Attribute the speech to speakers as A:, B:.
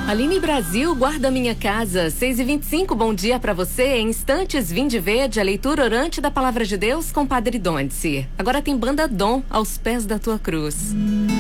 A: Aline Brasil, guarda minha casa, 6h25, bom dia pra você. Em instantes, Vinde Verde, a leitura orante da Palavra de Deus com Padre Donice. Agora tem Banda Dom, aos pés da tua cruz.